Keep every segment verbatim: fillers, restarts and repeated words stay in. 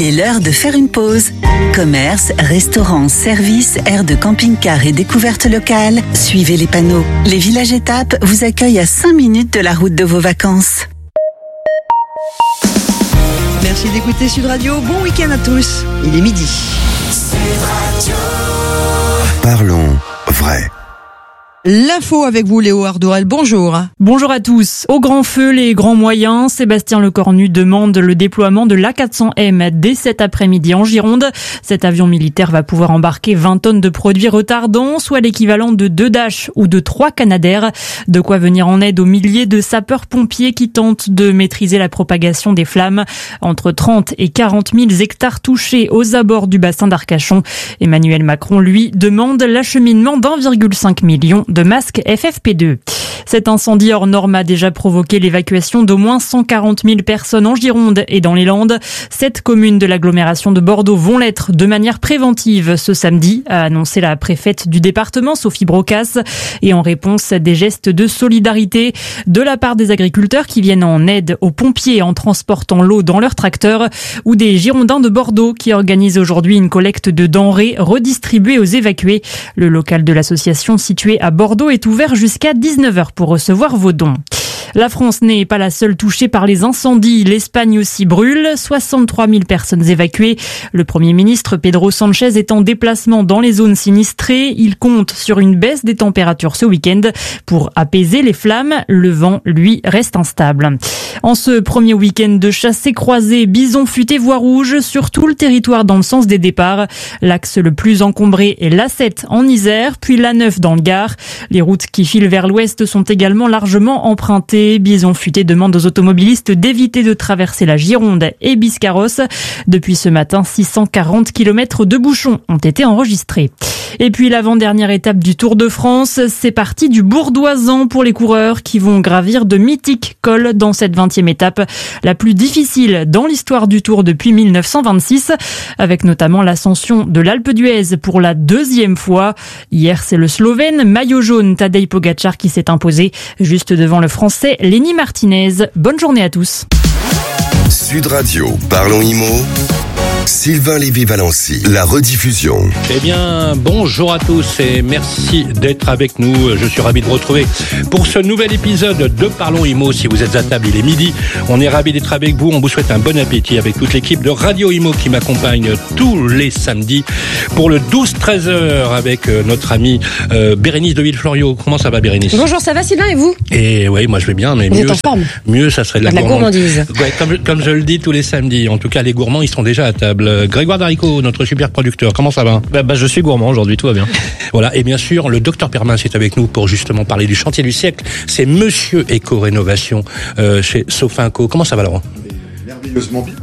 est l'heure de faire une pause. Commerce, restaurants, services, aires de camping-car et découvertes locales. Suivez les panneaux. Les villages étapes vous accueillent à cinq minutes de la route de vos vacances. Merci d'écouter Sud Radio. Bon week-end à tous. Il est midi. Parlons vrai. L'info avec vous, Léo Ardorel. Bonjour. Bonjour à tous. Au grand feu, les grands moyens, Sébastien Lecornu demande le déploiement de l'A quatre cents M dès cet après-midi en Gironde. Cet avion militaire va pouvoir embarquer vingt tonnes de produits retardants, soit l'équivalent de deux Dash ou de trois Canadair. De quoi venir en aide aux milliers de sapeurs-pompiers qui tentent de maîtriser la propagation des flammes. Entre trente et quarante mille hectares touchés aux abords du bassin d'Arcachon. Emmanuel Macron, lui, demande l'acheminement d'un virgule cinq million de masques F F P deux. Cet incendie hors norme a déjà provoqué l'évacuation d'au moins cent quarante mille personnes en Gironde et dans les Landes. Sept communes de l'agglomération de Bordeaux vont l'être de manière préventive ce samedi, a annoncé la préfète du département, Sophie Brocas, et en réponse à des gestes de solidarité de la part des agriculteurs qui viennent en aide aux pompiers en transportant l'eau dans leurs tracteurs, ou des Girondins de Bordeaux qui organisent aujourd'hui une collecte de denrées redistribuées aux évacués. Le local de l'association situé à Bordeaux est ouvert jusqu'à dix-neuf heures pour recevoir vos dons. La France n'est pas la seule touchée par les incendies. L'Espagne aussi brûle. soixante-trois mille personnes évacuées. Le Premier ministre Pedro Sanchez est en déplacement dans les zones sinistrées. Il compte sur une baisse des températures ce week-end pour apaiser les flammes. Le vent, lui, reste instable. En ce premier week-end de chassés-croisés, bisons futés voie rouge sur tout le territoire dans le sens des départs. L'axe le plus encombré est l'A sept en Isère, puis l'A neuf dans le Gard. Les routes qui filent vers l'ouest sont également largement empruntées. Bison Futé demande aux automobilistes d'éviter de traverser la Gironde et Biscarrosse. Depuis ce matin, six cent quarante kilomètres de bouchons ont été enregistrés. Et puis l'avant-dernière étape du Tour de France, c'est parti du Bourdoisan pour les coureurs qui vont gravir de mythiques cols dans cette vingtième étape, la plus difficile dans l'histoire du Tour depuis mille neuf cent vingt-six, avec notamment l'ascension de l'Alpe d'Huez pour la deuxième fois. Hier, c'est le Slovène maillot jaune Tadej Pogačar qui s'est imposé juste devant le Français Lenny Martinez. Bonne journée à tous. Sud Radio, Parlons Immo. Sylvain Lévy-Valency, la rediffusion. Eh bien, bonjour à tous et merci d'être avec nous. Je suis ravi de vous retrouver pour ce nouvel épisode de Parlons Immo. Si vous êtes à table, il est midi. On est ravi d'être avec vous. On vous souhaite un bon appétit avec toute l'équipe de Radio Immo qui m'accompagne tous les samedis pour le douze treize heures avec notre amie euh, Bérénice de Villefloriot. Comment ça va, Bérénice ? Bonjour, ça va Sylvain et vous ? Et oui, moi je vais bien, mais vous mieux, êtes en forme. mieux ça serait de la, de la gourmandise. gourmandise. Ouais, comme, comme je le dis tous les samedis. En tout cas, les gourmands, ils sont déjà à table. Grégoire Darico, notre super producteur, comment ça va ? bah, bah, Je suis gourmand aujourd'hui, tout va bien. Voilà, et bien sûr, le docteur Permin est avec nous pour justement parler du chantier du siècle. C'est Monsieur Éco-Rénovation euh, chez Sofinco. Comment ça va, Laurent ? Merveilleusement bien.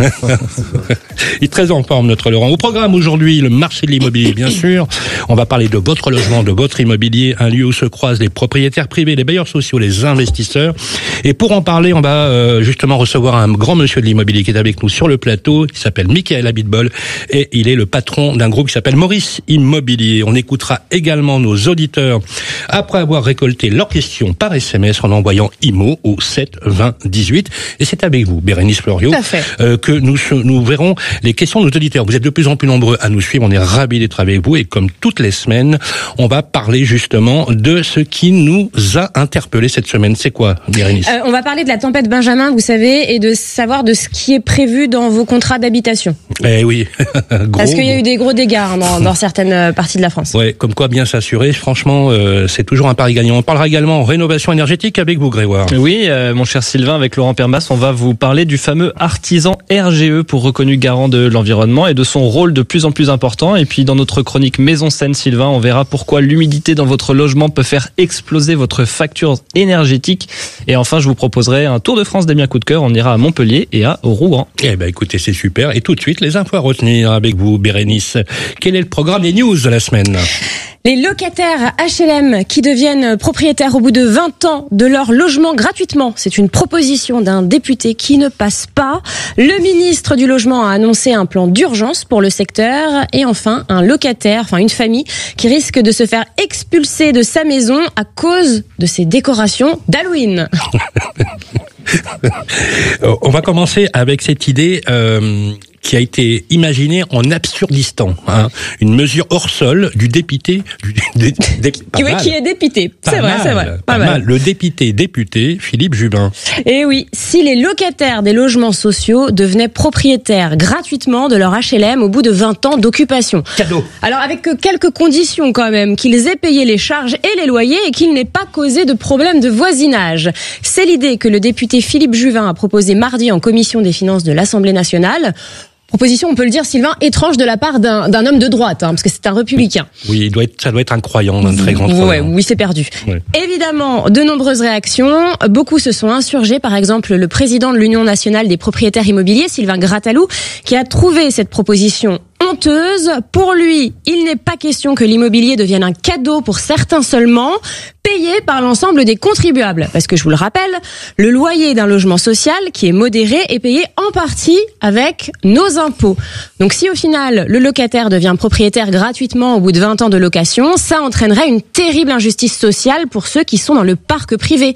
Il est très en forme, notre Laurent. Au programme aujourd'hui, le marché de l'immobilier, bien sûr. On va parler de votre logement, de votre immobilier, un lieu où se croisent les propriétaires privés, les bailleurs sociaux, les investisseurs. Et pour en parler, on va euh, justement recevoir un grand monsieur de l'immobilier qui est avec nous sur le plateau. Il s'appelle Michael Abitbol et il est le patron d'un groupe qui s'appelle Maurice Immobilier. On écoutera également nos auditeurs après avoir récolté leurs questions par S M S en envoyant IMO au sept vingt dix-huit. Et c'est avec vous, Bérénice Florio, euh, que nous, nous verrons les questions de nos auditeurs. Vous êtes de plus en plus nombreux à nous suivre, on est ravis d'être avec vous et comme toutes les semaines, on va parler justement de ce qui nous a interpellés cette semaine. C'est quoi, Bérénice ? euh, On va parler de la tempête Benjamin, vous savez, et de savoir de ce qui est prévu dans vos contrats d'habitation. Eh oui, gros, parce qu'il y a eu des gros dégâts hein, dans, dans certaines parties de la France. Ouais, comme quoi bien s'assurer, franchement, euh, c'est toujours un pari gagnant. On parlera également rénovation énergétique avec vous, Grégoire. Oui, euh, mon cher Sylvain, avec Laurent Permas, on va vous parler du fameux artisan R G E pour reconnu garant de l'environnement et de son rôle de plus en plus important. Et puis dans notre chronique Maison Saine, Sylvain, on verra pourquoi l'humidité dans votre logement peut faire exploser votre facture énergétique. Et enfin, je vous proposerai un tour de France des biens coup de cœur. On ira à Montpellier et à Rouen. Eh ben, écoutez, c'est super. Et tout de suite, les infos à retenir avec vous, Bérénice. Quel est le programme des news de la semaine ? Les locataires H L M qui deviennent propriétaires au bout de vingt ans de leur logement gratuitement. C'est une proposition d'un député qui ne passe pas. Le ministre du Logement a annoncé un plan d'urgence pour le secteur. Et enfin, un locataire, enfin une famille, qui risque de se faire expulser de sa maison à cause de ses décorations d'Halloween. On va commencer avec cette idée... Euh qui a été imaginée en Absurdistan, hein, une mesure hors sol du député, du, dé, dé, qui, oui, qui est député, c'est vrai, mal, c'est vrai, pas, pas mal. mal. Le député député Philippe Jubin. Et oui, si les locataires des logements sociaux devenaient propriétaires gratuitement de leur H L M au bout de vingt ans d'occupation. Cadeau. Alors avec quelques conditions quand même, qu'ils aient payé les charges et les loyers et qu'ils n'aient pas causé de problème de voisinage. C'est l'idée que le député Philippe Juvin a proposée mardi en commission des finances de l'Assemblée nationale. Proposition, on peut le dire, Sylvain, étrange de la part d'un, d'un homme de droite, hein, parce que c'est un républicain. Oui, il doit être, ça doit être un croyant, un très grand croyant. Ouais, oui, c'est perdu. Ouais. Évidemment, de nombreuses réactions. Beaucoup se sont insurgés. Par exemple, le président de l'Union nationale des propriétaires immobiliers, Sylvain Grattalou, qui a trouvé cette proposition honteuse. Pour lui, il n'est pas question que l'immobilier devienne un cadeau pour certains seulement, payé par l'ensemble des contribuables. Parce que je vous le rappelle, le loyer d'un logement social qui est modéré est payé en partie avec nos impôts. Donc si au final, le locataire devient propriétaire gratuitement au bout de vingt ans de location, ça entraînerait une terrible injustice sociale pour ceux qui sont dans le parc privé.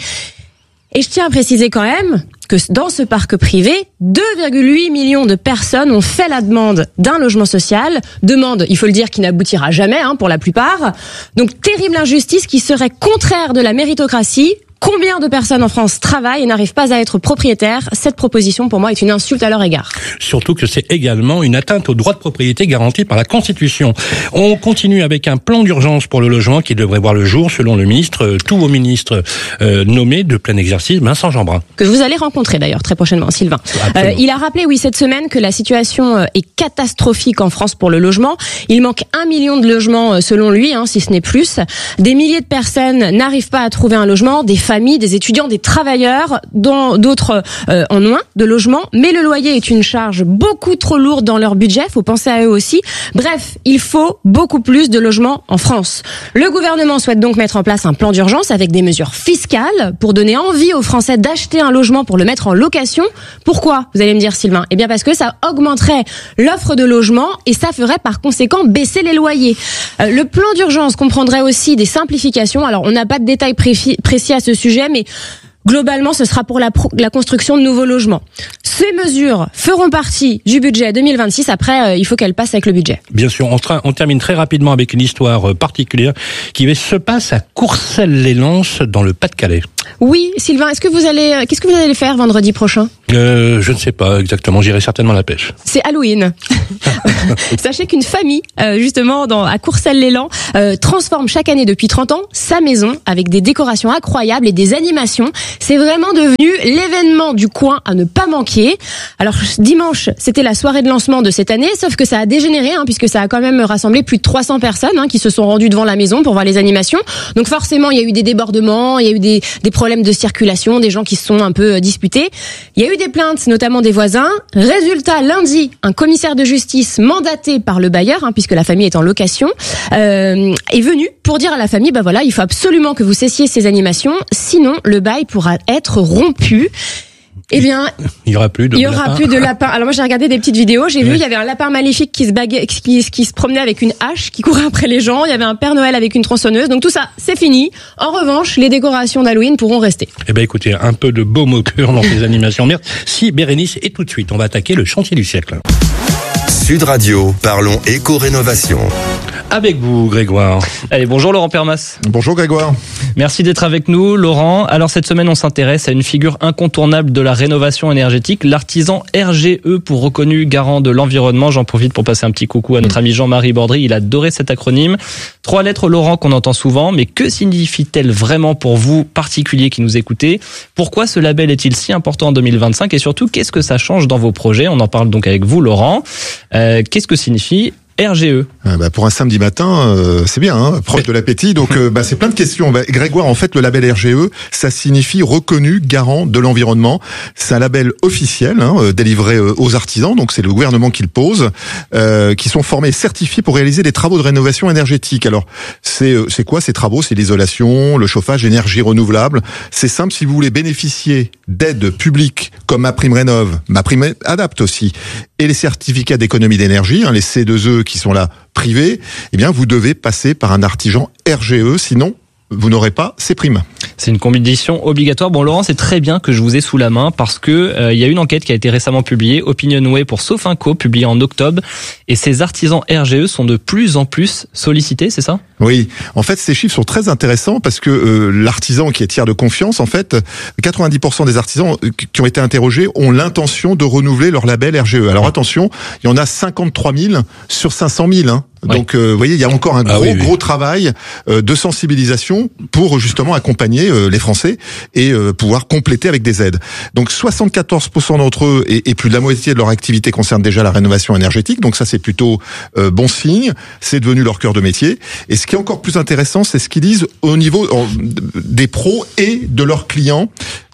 Et je tiens à préciser quand même que dans ce parc privé, deux virgule huit millions de personnes ont fait la demande d'un logement social. Demande, il faut le dire, qui n'aboutira jamais, hein, pour la plupart. Donc, terrible injustice qui serait contraire de la méritocratie. Combien de personnes en France travaillent et n'arrivent pas à être propriétaires ? Cette proposition, pour moi, est une insulte à leur égard. Surtout que c'est également une atteinte au droit de propriété garanti par la Constitution. On continue avec un plan d'urgence pour le logement qui devrait voir le jour, selon le ministre, tous vos ministres euh, nommés de plein exercice, Vincent Jeanbrun. Que vous allez rencontrer d'ailleurs très prochainement, Sylvain. Euh, il a rappelé, oui, cette semaine que la situation est catastrophique en France pour le logement. Il manque un million de logements selon lui, hein, si ce n'est plus. Des milliers de personnes n'arrivent pas à trouver un logement, des familles, des étudiants, des travailleurs, dont d'autres euh, en ont un de logement, mais le loyer est une charge beaucoup trop lourde dans leur budget, faut penser à eux aussi. Bref, il faut beaucoup plus de logements en France. Le gouvernement souhaite donc mettre en place un plan d'urgence avec des mesures fiscales pour donner envie aux Français d'acheter un logement pour le mettre en location. Pourquoi ? Vous allez me dire, Sylvain. Eh bien parce que ça augmenterait l'offre de logement et ça ferait par conséquent baisser les loyers. Euh, le plan d'urgence comprendrait aussi des simplifications. Alors on n'a pas de détails précis, précis à ce sujet. sujet, mais globalement, ce sera pour la, pro- la construction de nouveaux logements. Ces mesures feront partie du budget deux mille vingt-six. Après, euh, il faut qu'elles passent avec le budget. Bien sûr, on, tra- on termine très rapidement avec une histoire euh, particulière qui se passe à Courcelles-lès-Lens, dans le Pas-de-Calais. Oui, Sylvain, est-ce que vous allez, qu'est-ce que vous allez faire vendredi prochain ? euh, Je ne sais pas exactement. J'irai certainement à la pêche. C'est Halloween. Sachez qu'une famille, euh, justement, dans, à Courcelles-lès-Lens, euh, transforme chaque année depuis trente ans sa maison avec des décorations incroyables et des animations. C'est vraiment devenu l'événement du coin à ne pas manquer. Alors dimanche, c'était la soirée de lancement de cette année, sauf que ça a dégénéré, hein, puisque ça a quand même rassemblé plus de trois cents personnes hein, qui se sont rendues devant la maison pour voir les animations. Donc forcément, il y a eu des débordements, il y a eu des, des problèmes de circulation, des gens qui se sont un peu disputés. Il y a eu des plaintes, notamment des voisins. Résultat, lundi, un commissaire de justice mandaté par le bailleur, hein, puisque la famille est en location, euh, est venu pour dire à la famille, bah voilà, il faut absolument que vous cessiez ces animations, sinon le bail pourra être rompu. Eh bien, il y aura plus de il y aura lapin. plus de lapins. Alors moi j'ai regardé des petites vidéos, j'ai ouais. vu il y avait un lapin maléfique qui se baguait, qui, qui se promenait avec une hache, qui courait après les gens. Il y avait un Père Noël avec une tronçonneuse. Donc tout ça, c'est fini. En revanche, les décorations d'Halloween pourront rester. Eh ben écoutez, un peu de baume au cœur dans ces animations. Merci Bérénice. Et tout de suite, on va attaquer le chantier du siècle. Sud Radio, parlons éco-rénovation. Avec vous, Grégoire. Allez, bonjour Laurent Permas. Bonjour Grégoire. Merci d'être avec nous, Laurent. Alors cette semaine, on s'intéresse à une figure incontournable de la rénovation énergétique, l'artisan R G E, pour reconnu garant de l'environnement. J'en profite pour passer un petit coucou à notre ami Jean-Marie Bordry. Il adorait cet acronyme. Trois lettres, Laurent, qu'on entend souvent, mais que signifie-t-elle vraiment pour vous, particuliers qui nous écoutez ? Pourquoi ce label est-il si important en deux mille vingt-cinq ? Et surtout, qu'est-ce que ça change dans vos projets ? On en parle donc avec vous, Laurent. Euh, qu'est-ce que signifie R G E? Ah bah pour un samedi matin, euh, c'est bien, hein, proche de l'appétit. Donc, euh, bah, c'est plein de questions. Bah, Grégoire, en fait, le label R G E, ça signifie reconnu garant de l'environnement. C'est un label officiel, hein, euh, délivré euh, aux artisans. Donc, c'est le gouvernement qui le pose, euh, qui sont formés, et certifiés pour réaliser des travaux de rénovation énergétique. Alors, c'est euh, c'est quoi ces travaux? C'est l'isolation, le chauffage, l'énergie renouvelable. C'est simple, si vous voulez bénéficier d'aides publiques comme MaPrimeRénov', MaPrimeAdapt aussi, et les certificats d'économie d'énergie, hein, les C deux E qui sont là privés, eh bien, vous devez passer par un artisan R G E, sinon vous n'aurez pas ces primes. C'est une condition obligatoire. Bon, Laurent, c'est très bien que je vous ai sous la main parce que euh, il y a une enquête qui a été récemment publiée, Opinionway pour Sofinco, publiée en octobre, et ces artisans R G E sont de plus en plus sollicités, c'est ça ? Oui, en fait, ces chiffres sont très intéressants parce que euh, l'artisan qui est tiers de confiance, en fait, quatre-vingt-dix pour cent des artisans qui ont été interrogés ont l'intention de renouveler leur label R G E. Alors attention, il y en a cinquante-trois mille sur cinq cent mille, hein. Oui. Donc, euh, vous voyez, il y a encore un gros, ah oui, oui. gros travail euh, de sensibilisation pour justement accompagner euh, les Français et euh, pouvoir compléter avec des aides. Donc, soixante-quatorze pour cent d'entre eux et, et plus de la moitié de leur activité concerne déjà la rénovation énergétique. Donc, ça, c'est plutôt euh, bon signe. C'est devenu leur cœur de métier. Et ce qui est encore plus intéressant, c'est ce qu'ils disent au niveau euh, des pros et de leurs clients.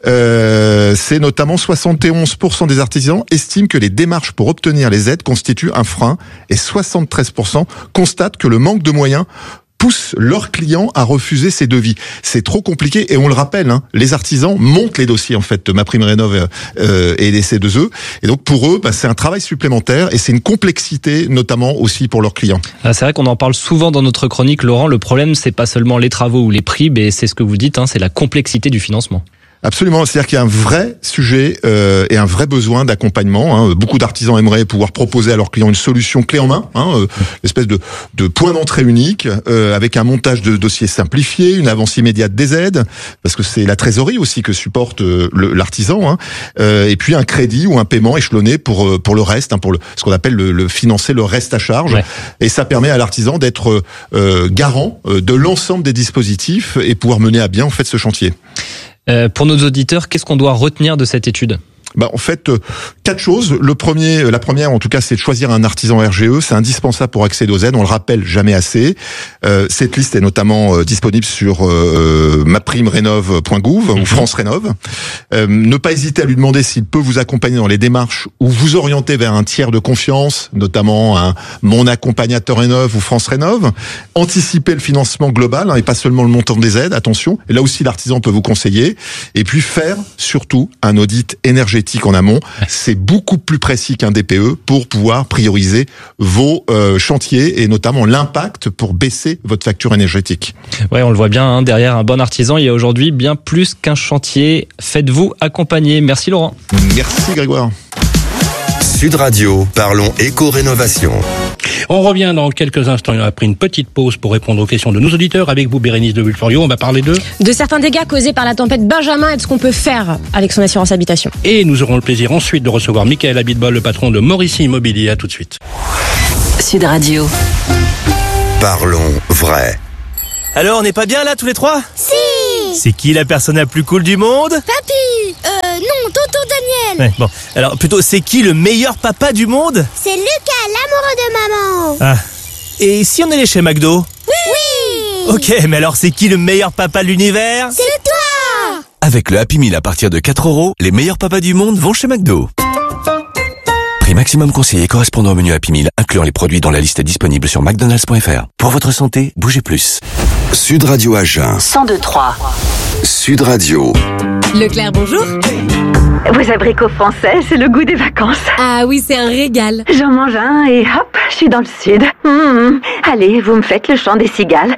Euh, c'est notamment soixante et onze pour cent des artisans estiment que les démarches pour obtenir les aides constituent un frein et soixante-treize pour cent constatent que le manque de moyens pousse leurs clients à refuser ces devis. C'est trop compliqué et on le rappelle, hein, les artisans montent les dossiers en fait de MaPrimeRénov euh, et des C deux E et donc pour eux, bah, c'est un travail supplémentaire et c'est une complexité notamment aussi pour leurs clients. Ah, c'est vrai qu'on en parle souvent dans notre chronique, Laurent. Le problème, c'est pas seulement les travaux ou les prix, mais c'est ce que vous dites, hein, c'est la complexité du financement. Absolument, c'est-à-dire qu'il y a un vrai sujet euh, et un vrai besoin d'accompagnement. Hein. Beaucoup d'artisans aimeraient pouvoir proposer à leurs clients une solution clé en main, hein, euh, une espèce de, de point d'entrée unique, euh, avec un montage de dossiers simplifié, une avance immédiate des aides, parce que c'est la trésorerie aussi que supporte euh, le, l'artisan, hein, euh, et puis un crédit ou un paiement échelonné pour euh, pour le reste, hein, pour le, ce qu'on appelle le, le financer le reste à charge. Ouais. Et ça permet à l'artisan d'être euh, garant euh, de l'ensemble des dispositifs et pouvoir mener à bien en fait ce chantier. Euh, pour nos auditeurs, qu'est-ce qu'on doit retenir de cette étude ? Bah, en fait, euh, quatre choses. Le premier, la première, en tout cas, c'est de choisir un artisan R G E. C'est indispensable pour accéder aux aides. On le rappelle jamais assez. Euh, cette liste est notamment euh, disponible sur euh, maprimerénov point gouv ou France Rénov. Euh, ne pas hésiter à lui demander s'il peut vous accompagner dans les démarches ou vous orienter vers un tiers de confiance, notamment un Mon Accompagnateur Rénov ou France Rénov. Anticiper le financement global, hein, et pas seulement le montant des aides. Attention. Et là aussi, l'artisan peut vous conseiller. Et puis faire surtout un audit énergétique en amont, c'est beaucoup plus précis qu'un D P E pour pouvoir prioriser vos euh, chantiers et notamment l'impact pour baisser votre facture énergétique. Ouais, on le voit bien, hein, derrière un bon artisan, il y a aujourd'hui bien plus qu'un chantier. Faites-vous accompagner. Merci Laurent. Merci Grégoire. Sud Radio, parlons éco-rénovation. On revient dans quelques instants. On a pris une petite pause pour répondre aux questions de nos auditeurs. Avec vous, Bérénice de Villefloriot, on va parler de... De certains dégâts causés par la tempête Benjamin et de ce qu'on peut faire avec son assurance habitation. Et nous aurons le plaisir ensuite de recevoir Michael Abitbol, le patron de Mauricie Immobilier. À tout de suite. Sud Radio. Parlons vrai. Alors, on n'est pas bien là, tous les trois ? Si. C'est qui la personne la plus cool du monde ? Papy. Euh, non, tonton Daniel. Ouais, bon, alors plutôt, c'est qui le meilleur papa du monde ? C'est Lucas, l'amoureux de maman. Ah. Et si on allait chez McDo ? Oui. Ok, mais alors c'est qui le meilleur papa de l'univers ? C'est toi. Avec le Happy Meal à partir de quatre euros, les meilleurs papas du monde vont chez McDo. Prix maximum conseillé correspondant au menu Happy Meal, incluant les produits dont la liste est disponible sur mcdonalds point f r. Pour votre santé, bougez plus. Sud Radio Agen. cent deux trois. Sud Radio. Leclerc, bonjour. Vos abricots français, c'est le goût des vacances. Ah oui, c'est un régal. J'en mange un et hop, je suis dans le sud. Mmh. Allez, vous me faites le chant des cigales.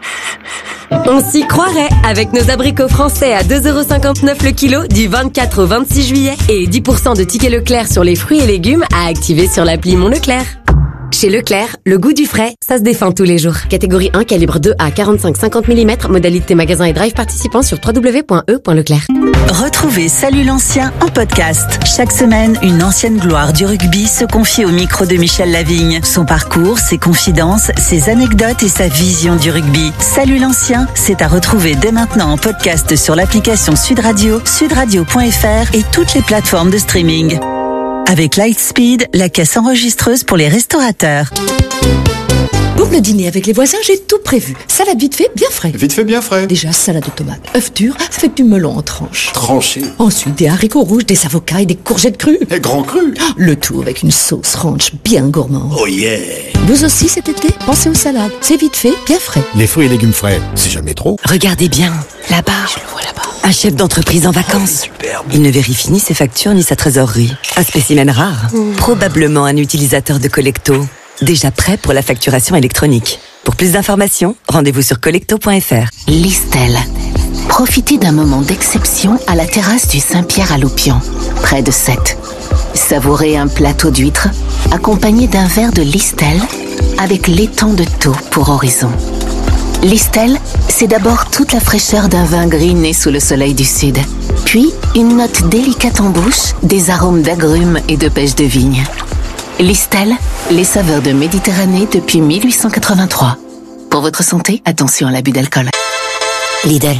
On s'y croirait avec nos abricots français à deux euros cinquante-neuf le kilo du vingt-quatre au vingt-six juillet et dix pour cent de tickets Leclerc sur les fruits et légumes à activer sur l'appli Mon Leclerc. Chez Leclerc, le goût du frais, ça se défend tous les jours. Catégorie un, calibre deux à quarante-cinq à cinquante millimètres, modalité magasin et drive participant sur w w w point e point leclerc. Retrouvez Salut l'ancien en podcast. Chaque semaine, une ancienne gloire du rugby se confie au micro de Michel Lavigne. Son parcours, ses confidences, ses anecdotes et sa vision du rugby. Salut l'ancien, c'est à retrouver dès maintenant en podcast sur l'application Sud Radio, sudradio point f r et toutes les plateformes de streaming. Avec Lightspeed, la caisse enregistreuse pour les restaurateurs. Pour le dîner avec les voisins, j'ai tout prévu. Salade vite fait, bien frais. Vite fait, bien frais. Déjà, salade de tomates, œufs durs, avec du melon en tranches. Tranché. Ensuite, des haricots rouges, des avocats et des courgettes crues. Et grand cru. Le tout avec une sauce ranch bien gourmande. Oh yeah. Vous aussi cet été, pensez aux salades. C'est vite fait, bien frais. Les fruits et légumes frais, c'est jamais trop. Regardez bien, là-bas. Je le vois là-bas. Un chef d'entreprise en vacances. Oh, superbe. Il ne vérifie ni ses factures ni sa trésorerie. Un spécimen rare. Mmh. Probablement un utilisateur de Collecto. Déjà prêt pour la facturation électronique. Pour plus d'informations, rendez-vous sur collecto point f r. Listel. Profitez d'un moment d'exception à la terrasse du Saint-Pierre à Loupian, près de Sète. Savourez un plateau d'huîtres accompagné d'un verre de Listel avec l'étang de Thau pour horizon. Listel, c'est d'abord toute la fraîcheur d'un vin gris né sous le soleil du sud. Puis, une note délicate en bouche, des arômes d'agrumes et de pêche de vigne. Listel, les saveurs de Méditerranée depuis mille huit cent quatre-vingt-trois. Pour votre santé, attention à l'abus d'alcool. Lidl.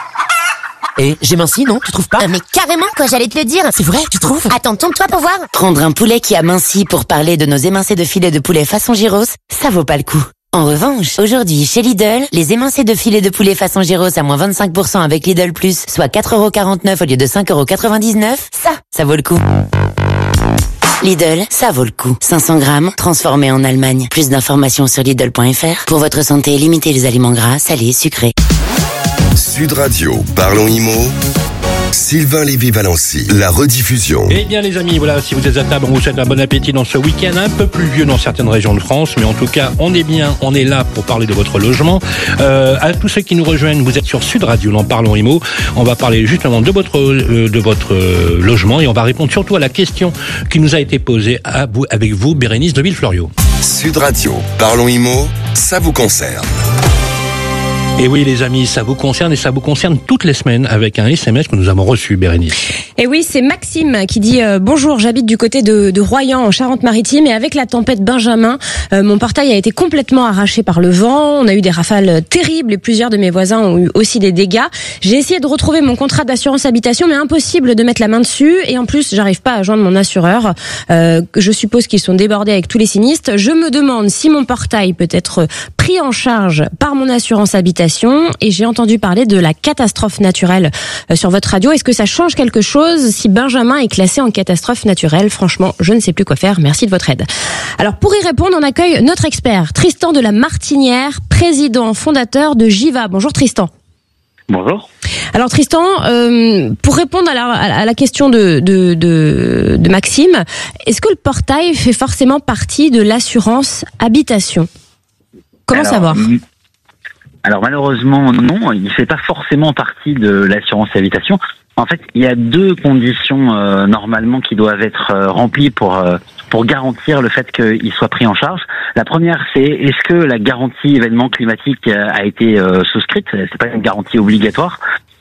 Et j'ai minci, non? Tu trouves pas? Ah, mais carrément, quoi, j'allais te le dire. C'est vrai, tu trouves? Attends, tourne-toi pour voir. Prendre un poulet qui a minci pour parler de nos émincés de filet de poulet façon gyros, ça vaut pas le coup. En revanche, aujourd'hui, chez Lidl, les émincés de filet de poulet façon gyros à moins vingt-cinq pour cent avec Lidl Plus, soit quatre euros quarante-neuf au lieu de cinq euros quatre-vingt-dix-neuf, ça, ça vaut le coup. Lidl, ça vaut le coup. cinq cents grammes, transformés en Allemagne. Plus d'informations sur Lidl point f r. Pour votre santé, limitez les aliments gras, salés, sucrés. Sud Radio, parlons I M O. Sylvain Lévy-Valency, la rediffusion. Eh bien les amis, voilà, si vous êtes à table, on vous souhaite un bon appétit dans ce week-end un peu pluvieux dans certaines régions de France, mais en tout cas, on est bien, on est là pour parler de votre logement. Euh, à tous ceux qui nous rejoignent, vous êtes sur Sud Radio, nous en parlons I M O. On va parler justement de votre euh, de votre euh, logement et on va répondre surtout à la question qui nous a été posée à vous, avec vous, Bérénice de Villefloriot. Sud Radio, parlons I M O, ça vous concerne. Et oui les amis, ça vous concerne et ça vous concerne toutes les semaines avec un S M S que nous avons reçu, Bérénice. Et oui, c'est Maxime qui dit euh, bonjour, j'habite du côté de, de Royan en Charente-Maritime et avec la tempête Benjamin, euh, mon portail a été complètement arraché par le vent. On a eu des rafales terribles et plusieurs de mes voisins ont eu aussi des dégâts. J'ai essayé de retrouver mon contrat d'assurance habitation, mais impossible de mettre la main dessus. Et en plus, j'arrive pas à joindre mon assureur. Euh, je suppose qu'ils sont débordés avec tous les sinistres. Je me demande si mon portail peut être pris en charge par mon assurance habitation. Et j'ai entendu parler de la catastrophe naturelle sur votre radio. Est-ce que ça change quelque chose si Benjamin est classé en catastrophe naturelle? Franchement, je ne sais plus quoi faire. Merci de votre aide. Alors, pour y répondre, on accueille notre expert, Tristan de la Martinière, président fondateur de Jiva. Bonjour Tristan. Bonjour. Alors Tristan, euh, pour répondre à la, à la question de, de, de, de Maxime, est-ce que le portail fait forcément partie de l'assurance habitation? Comment Alors, savoir? Alors malheureusement non, il ne fait pas forcément partie de l'assurance habitation. En fait, il y a deux conditions euh, normalement qui doivent être euh, remplies pour euh, pour garantir le fait qu'il soit pris en charge. La première, c'est est-ce que la garantie événement climatique a été euh, souscrite? C'est pas une garantie obligatoire.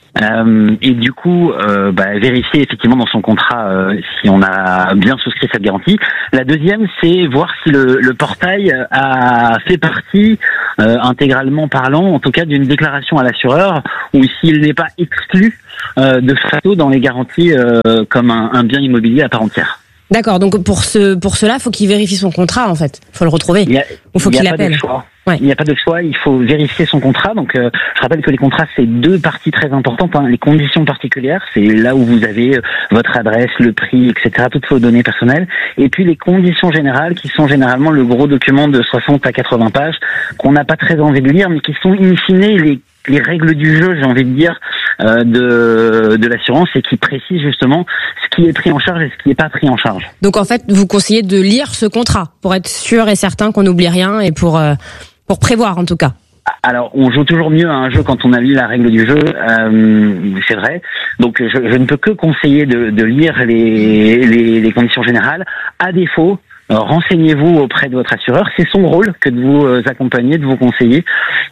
Euh, et du coup, euh, bah, vérifier effectivement dans son contrat euh, si on a bien souscrit cette garantie. La deuxième, c'est voir si le, le portail a fait partie, euh, intégralement parlant, en tout cas d'une déclaration à l'assureur, ou s'il n'est pas exclu euh, de facto dans les garanties euh, comme un, un bien immobilier à part entière. D'accord, donc pour ce pour cela, faut qu'il vérifie son contrat en fait. Faut le retrouver. Il y a, Ou faut il y a qu'il pas appelle. de choix. Ouais. Il n'y a pas de choix, il faut vérifier son contrat. Donc, euh, je rappelle que les contrats, c'est deux parties très importantes. Hein. Les conditions particulières, c'est là où vous avez euh, votre adresse, le prix, et cetera, toutes vos données personnelles. Et puis les conditions générales, qui sont généralement le gros document de soixante à quatre-vingts pages, qu'on n'a pas très envie de lire, mais qui sont in fine les les règles du jeu, j'ai envie de dire, euh, de de l'assurance, et qui précisent justement ce qui est pris en charge et ce qui n'est pas pris en charge. Donc en fait, vous conseillez de lire ce contrat pour être sûr et certain qu'on n'oublie rien et pour euh, pour prévoir en tout cas. Alors, on joue toujours mieux à un jeu quand on a lu la règle du jeu, euh, c'est vrai. Donc, je, je ne peux que conseiller de, de lire les, les, les conditions générales. À défaut, euh, renseignez-vous auprès de votre assureur. C'est son rôle que de vous euh, accompagner, de vous conseiller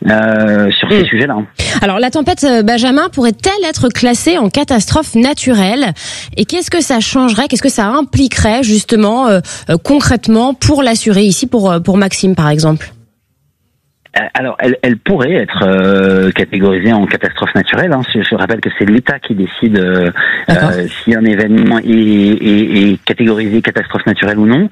euh, sur ces mmh. sujets-là. Alors, la tempête Benjamin pourrait-elle être classée en catastrophe naturelle? Et qu'est-ce que ça changerait? Qu'est-ce que ça impliquerait justement euh, euh, concrètement pour l'assuré ici, pour pour Maxime par exemple? Alors, elle, elle pourrait être euh, catégorisée en catastrophe naturelle. Hein. Je, je rappelle que c'est l'État qui décide euh, euh, si un événement est, est, est catégorisé catastrophe naturelle ou non.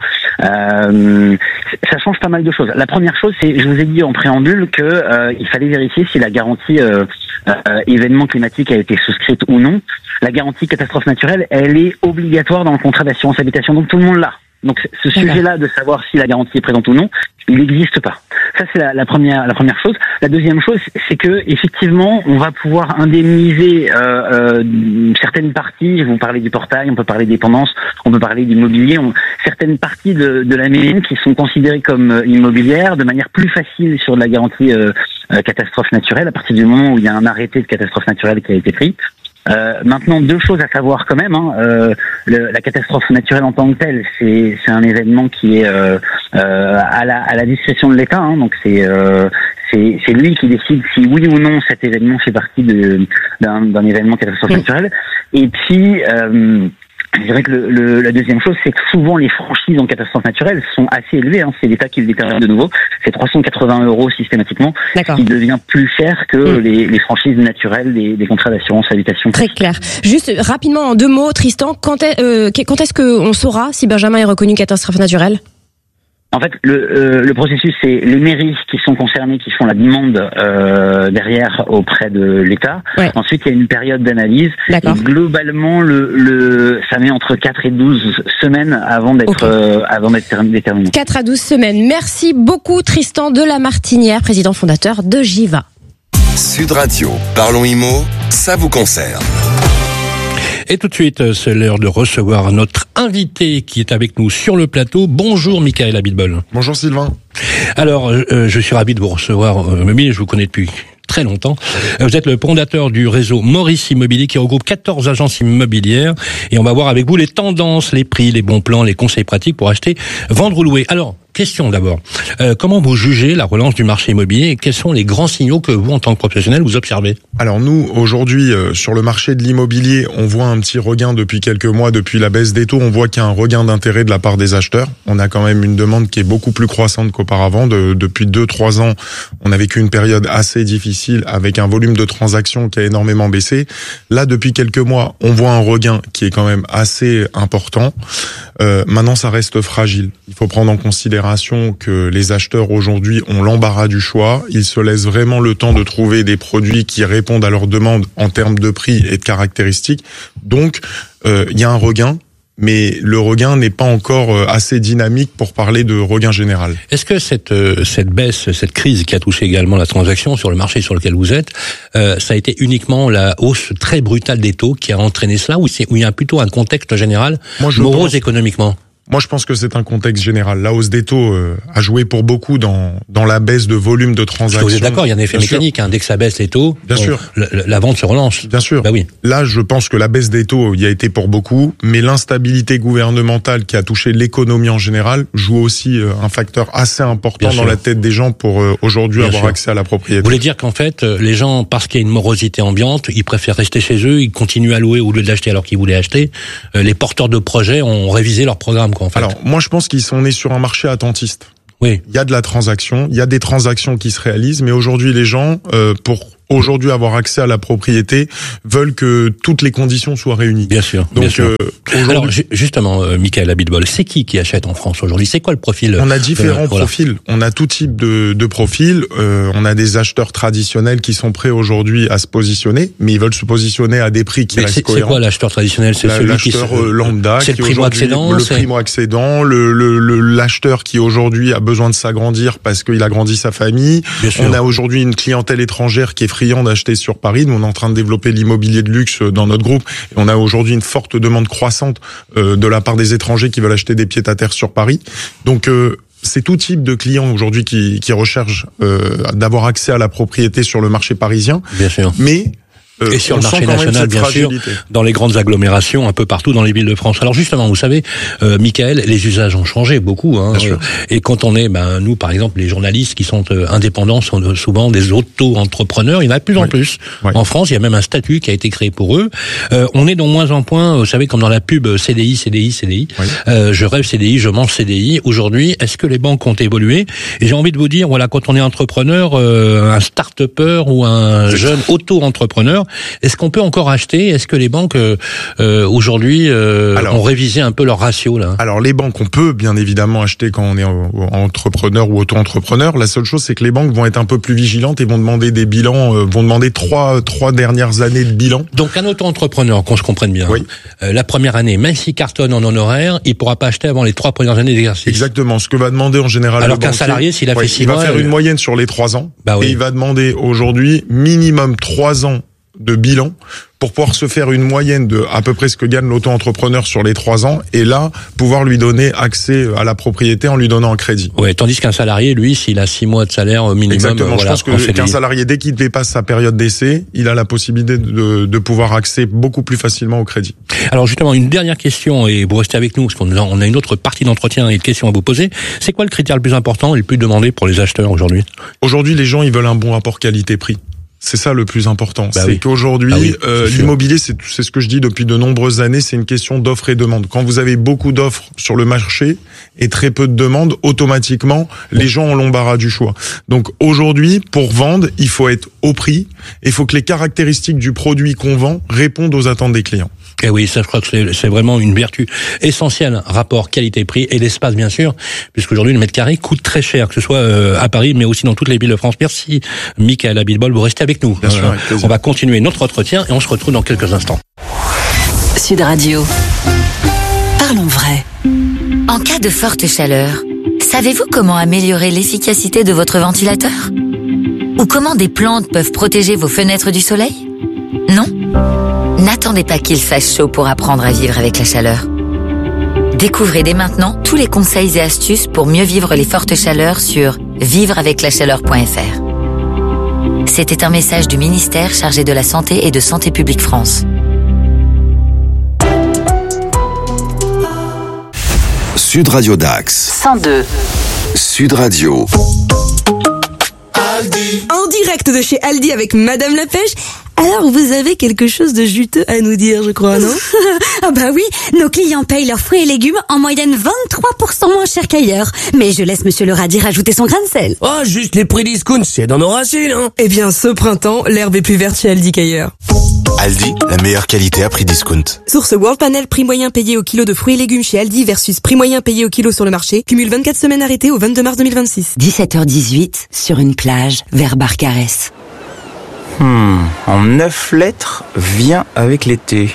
Euh, ça change pas mal de choses. La première chose, c'est, je vous ai dit en préambule que euh, il fallait vérifier si la garantie euh, euh, événement climatique a été souscrite ou non. La garantie catastrophe naturelle, elle est obligatoire dans le contrat d'assurance habitation, donc tout le monde l'a. Donc ce sujet-là de savoir si la garantie est présente ou non, il n'existe pas. Ça, c'est la, la première la première chose. La deuxième chose, c'est que effectivement, on va pouvoir indemniser euh, euh, certaines parties. Vous parlez du portail, on peut parler des dépendances, on peut parler d'immobilier. On, certaines parties de, de la médecine qui sont considérées comme euh, immobilières de manière plus facile sur de la garantie euh, euh, catastrophe naturelle à partir du moment où il y a un arrêté de catastrophe naturelle qui a été pris. Euh, maintenant, deux choses à savoir quand même. Hein. Euh, le, la catastrophe naturelle en tant que telle, c'est, c'est un événement qui est euh, euh, à, la, à la discrétion de l'État. Hein. Donc c'est, euh, c'est c'est lui qui décide si oui ou non cet événement fait partie de, d'un, d'un événement catastrophe naturelle. Et puis euh, je dirais que le, le, la deuxième chose, c'est que souvent les franchises en catastrophe naturelle sont assez élevées. Hein. C'est l'État qui le détermine de nouveau. C'est trois cent quatre-vingts euros systématiquement, D'accord. qui devient plus cher que mmh. les, les franchises naturelles des, des contrats d'assurance habitation. Très clair. Juste rapidement en deux mots, Tristan, quand, est, euh, quand est-ce qu'on saura si Benjamin est reconnu catastrophe naturelle ? En fait, le, euh, le processus, c'est les mairies qui sont concernées, qui font la demande euh, derrière auprès de l'État. Ouais. Ensuite, il y a une période d'analyse. D'accord. Et globalement, le, le, ça met entre quatre et douze semaines avant d'être, okay. euh, avant d'être déterminé. quatre à douze semaines. Merci beaucoup, Tristan de la Martinière, président fondateur de Jiva. Sud Radio, parlons immo, ça vous concerne. Et tout de suite, c'est l'heure de recevoir notre invité qui est avec nous sur le plateau. Bonjour Michael Abitbol. Bonjour Sylvain. Alors, euh, je suis ravi de vous recevoir, euh, mais je vous connais depuis très longtemps. Vous êtes le fondateur du réseau Maurice Immobilier qui regroupe quatorze agences immobilières et on va voir avec vous les tendances, les prix, les bons plans, les conseils pratiques pour acheter, vendre ou louer. Alors, question d'abord. Euh, comment vous jugez la relance du marché immobilier et quels sont les grands signaux que vous, en tant que professionnel, vous observez ? Alors nous, aujourd'hui, euh, sur le marché de l'immobilier, on voit un petit regain depuis quelques mois, depuis la baisse des taux. On voit qu'il y a un regain d'intérêt de la part des acheteurs. On a quand même une demande qui est beaucoup plus croissante qu'auparavant. De, depuis deux trois ans, on a vécu une période assez difficile avec un volume de transactions qui a énormément baissé. Là, depuis quelques mois, on voit un regain qui est quand même assez important. Euh, maintenant, ça reste fragile. Il faut prendre en considération que les acheteurs aujourd'hui ont l'embarras du choix. Ils se laissent vraiment le temps de trouver des produits qui répondent à leurs demandes en termes de prix et de caractéristiques. Donc, euh, il y a un regain, mais le regain n'est pas encore assez dynamique pour parler de regain général. Est-ce que cette cette baisse, cette crise qui a touché également la transaction sur le marché sur lequel vous êtes, euh, ça a été uniquement la hausse très brutale des taux qui a entraîné cela, ou c'est où il y a plutôt un contexte général morose économiquement ? Moi, je pense que c'est un contexte général. La hausse des taux euh, a joué pour beaucoup dans dans la baisse de volume de transactions. Vous êtes d'accord, il y a un effet Bien mécanique. Hein, dès que ça baisse les taux, Bien bon, sûr. La, la vente se relance. Bien sûr. Bah oui. Là, je pense que la baisse des taux y a été pour beaucoup, mais l'instabilité gouvernementale qui a touché l'économie en général joue aussi euh, un facteur assez important Bien dans sûr. la tête des gens pour euh, aujourd'hui Bien avoir sûr. accès à la propriété. Vous voulez dire qu'en fait, les gens, parce qu'il y a une morosité ambiante, ils préfèrent rester chez eux, ils continuent à louer au lieu d'acheter alors qu'ils voulaient acheter. Euh, les porteurs de projets ont révisé leur programme, quoi, en fait. Alors, moi, je pense qu'ils sont nés sur un marché attentiste. Oui. Il y a de la transaction, il y a des transactions qui se réalisent, mais aujourd'hui, les gens, euh, pour aujourd'hui avoir accès à la propriété, veulent que toutes les conditions soient réunies. Bien sûr. Donc, bien sûr. Euh, Alors, ju- justement, euh, Michael Abitbol, c'est qui qui achète en France aujourd'hui ? C'est quoi le profil ? On a différents euh, voilà. profils. On a tout type de, de profils. Euh, on a des acheteurs traditionnels qui sont prêts aujourd'hui à se positionner, mais ils veulent se positionner à des prix qui Mais restent c'est, cohérents. c'est quoi l'acheteur traditionnel ? C'est La, celui l'acheteur qui se... lambda, c'est qui le primo-accédant, le c'est... primo-accédant, le, le, le l'acheteur qui aujourd'hui a besoin de s'agrandir parce qu'il a grandi sa famille. Bien sûr. On a aujourd'hui une clientèle étrangère qui est friande d'acheter sur Paris. Nous, on est en train de développer l'immobilier de luxe dans notre groupe. Et on a aujourd'hui une forte demande croissante euh, de la part des étrangers qui veulent acheter des pieds-à-terre sur Paris. Donc, euh, c'est tout type de clients aujourd'hui qui, qui recherchent euh, d'avoir accès à la propriété sur le marché parisien. Bien sûr. Mais Euh, et sur on le marché sent quand même national, cette bien sûr, fragilité. dans les grandes agglomérations, un peu partout dans les villes de France. Alors justement, vous savez, euh, Michael, les usages ont changé beaucoup. Hein, Bien sûr. euh, et quand on est, ben nous, par exemple, les journalistes qui sont euh, indépendants sont euh, souvent des auto-entrepreneurs. Il y en a de plus en Oui. plus. Oui. En France, il y a même un statut qui a été créé pour eux. Euh, on est de moins en moins, vous savez, comme dans la pub C D I, C D I, C D I. Oui. Euh, je rêve C D I, je mange C D I. Aujourd'hui, est-ce que les banques ont évolué ? Et j'ai envie de vous dire, voilà, quand on est entrepreneur, euh, un start-upper ou un jeune auto-entrepreneur, Est-ce qu'on peut encore acheter? Est-ce que les banques euh, euh, aujourd'hui euh, alors, ont révisé un peu leur ratio là? Alors les banques, on peut bien évidemment acheter quand on est entrepreneur ou auto-entrepreneur. La seule chose, c'est que les banques vont être un peu plus vigilantes et vont demander des bilans, euh, vont demander trois trois dernières années de bilan. Donc un auto-entrepreneur, qu'on se comprenne bien, oui. euh, la première année, même s'il cartonne en honoraire, il pourra pas acheter avant les trois premières années d'exercice. Exactement, ce que va demander en général. Alors le qu'un banquier, salarié, s'il a ouais, fait six il mois, va faire euh... une moyenne sur les trois ans, bah oui. et il va demander aujourd'hui minimum trois ans de bilan pour pouvoir se faire une moyenne de à peu près ce que gagne l'auto-entrepreneur sur les trois ans, et là, pouvoir lui donner accès à la propriété en lui donnant un crédit. Ouais, tandis qu'un salarié, lui, s'il a six mois de salaire au minimum... Exactement, voilà, je pense que qu'un salarié, dès qu'il dépasse sa période d'essai, il a la possibilité de, de pouvoir accéder beaucoup plus facilement au crédit. Alors justement, une dernière question, et vous restez avec nous, parce qu'on a, on a une autre partie d'entretien et de questions à vous poser. C'est quoi le critère le plus important et le plus demandé pour les acheteurs aujourd'hui? Aujourd'hui, les gens, ils veulent un bon rapport qualité-prix. C'est ça le plus important. Bah c'est oui. qu'aujourd'hui, ah oui, euh, l'immobilier, c'est, c'est ce que je dis depuis de nombreuses années, c'est une question d'offre et demande. Quand vous avez beaucoup d'offres sur le marché et très peu de demandes, automatiquement, les gens ont l'embarras du choix. Donc aujourd'hui, pour vendre, il faut être au prix et il faut que les caractéristiques du produit qu'on vend répondent aux attentes des clients. Et oui, ça, je crois que c'est, c'est vraiment une vertu essentielle, rapport qualité-prix et l'espace, bien sûr, puisqu'aujourd'hui, le mètre carré coûte très cher, que ce soit euh, à Paris, mais aussi dans toutes les villes de France. Merci, Michael Abitbol, vous restez avec nous. Bien sûr, avec plaisir. On va continuer notre entretien et on se retrouve dans quelques instants. Sud Radio. Parlons vrai. En cas de forte chaleur, savez-vous comment améliorer l'efficacité de votre ventilateur? Ou comment des plantes peuvent protéger vos fenêtres du soleil? Non? N'attendez pas qu'il fasse chaud pour apprendre à vivre avec la chaleur. Découvrez dès maintenant tous les conseils et astuces pour mieux vivre les fortes chaleurs sur vivre avec la chaleur point f r. C'était un message du ministère chargé de la Santé et de Santé publique France. Sud Radio Dax. cent deux. Sud Radio. Aldi. En direct de chez Aldi avec Madame la Pêche. Alors, vous avez quelque chose de juteux à nous dire, je crois, non? Ah bah oui, nos clients payent leurs fruits et légumes en moyenne vingt-trois pour cent moins cher qu'ailleurs. Mais je laisse Monsieur le radis rajouter son grain de sel. Oh, juste les prix discount, c'est dans nos racines, hein. Eh bien, ce printemps, l'herbe est plus verte chez Aldi qu'ailleurs. Aldi, la meilleure qualité à prix discount. Source World Panel, prix moyen payé au kilo de fruits et légumes chez Aldi versus prix moyen payé au kilo sur le marché. Cumule vingt-quatre semaines arrêtées au vingt-deux mars deux mille vingt-six. dix-sept heures dix-huit, sur une plage, vers Barcarès. Hmm, en neuf lettres, vient avec l'été.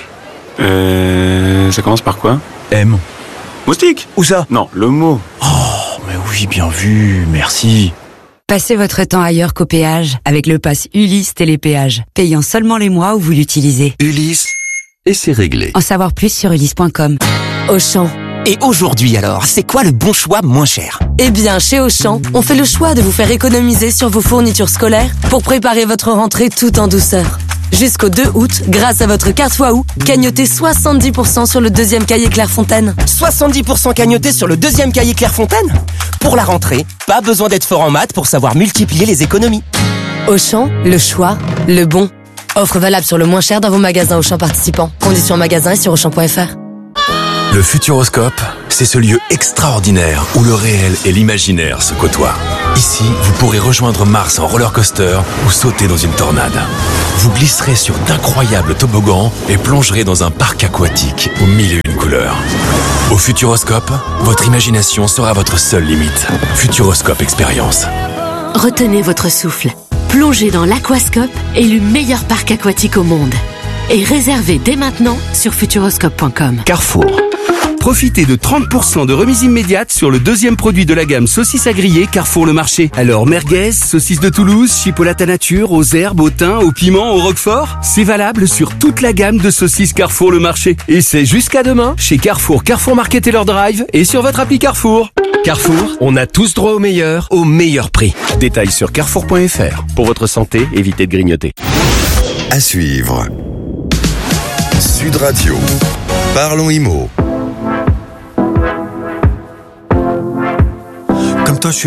Euh, ça commence par quoi? M. Moustique? Où ça? Non, le mot. Oh, mais oui, bien vu, merci. Passez votre temps ailleurs qu'au péage avec le pass Ulysse Télépéage, payant seulement les mois où vous l'utilisez. Ulysse. Et c'est réglé. En savoir plus sur ulysse point com. Auchan. Et aujourd'hui alors, c'est quoi le bon choix moins cher? Eh bien, chez Auchan, on fait le choix de vous faire économiser sur vos fournitures scolaires pour préparer votre rentrée tout en douceur. Jusqu'au deux août, grâce à votre carte Waouh, cagnotez soixante-dix pour cent sur le deuxième cahier Clairefontaine. soixante-dix pour cent cagnoté sur le deuxième cahier Clairefontaine? Pour la rentrée, pas besoin d'être fort en maths pour savoir multiplier les économies. Auchan, le choix, le bon. Offre valable sur le moins cher dans vos magasins Auchan participants. Conditions magasin et sur auchan point f r. Le Futuroscope, c'est ce lieu extraordinaire où le réel et l'imaginaire se côtoient. Ici, vous pourrez rejoindre Mars en roller coaster ou sauter dans une tornade. Vous glisserez sur d'incroyables toboggans et plongerez dans un parc aquatique aux mille et une couleurs. Au Futuroscope, votre imagination sera votre seule limite. Futuroscope Expérience. Retenez votre souffle. Plongez dans l'Aquascope, élu meilleur parc aquatique au monde. Et réservez dès maintenant sur futuroscope point com. Carrefour. Profitez de trente pour cent de remise immédiate sur le deuxième produit de la gamme saucisses à griller Carrefour Le Marché. Alors merguez, saucisses de Toulouse, chipolata nature, aux herbes, au thym, au piment, au roquefort. C'est valable sur toute la gamme de saucisses Carrefour Le Marché. Et c'est jusqu'à demain chez Carrefour, Carrefour Market et leur drive et sur votre appli Carrefour. Carrefour, on a tous droit au meilleur, au meilleur prix. Détails sur carrefour point f r. Pour votre santé, évitez de grignoter. À suivre. Sud Radio. Parlons Immo. Comme toi, je suis